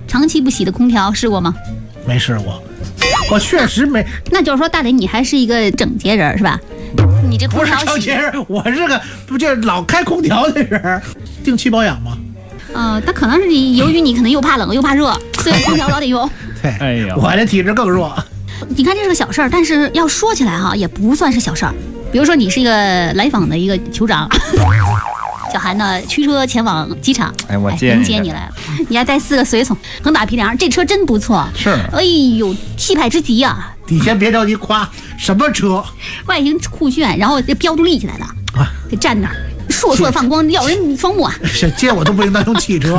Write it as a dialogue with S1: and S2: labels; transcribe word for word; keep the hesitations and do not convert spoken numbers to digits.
S1: 长期不洗的空调试过吗？
S2: 没试过，我确实没。
S1: 那就是说，大磊你还是一个整洁人是吧？你这空
S2: 不是
S1: 调洗，
S2: 整洁人，我是个不就是老开空调的人。定期保养吗？
S1: 呃，那可能是你由于你可能又怕冷又怕热，所以空调老得用。
S2: 对，
S3: 哎呀，
S2: 我的体质更弱。
S1: 你看这是个小事儿，但是要说起来哈，也不算是小事儿。比如说你是一个来访的一个酋长。小韩呢，驱车前往机场，
S3: 哎，我接
S1: 迎接你来了，你还带四个随从，横打皮梁，这车真不错，
S3: 是，
S1: 哎呦，气派之极啊！
S2: 你先别着急夸，什么车？
S1: 外形酷炫，然后这标都立起来了，啊，得站那儿，烁烁放光，耀人双目啊！
S2: 接我都不应当用汽车。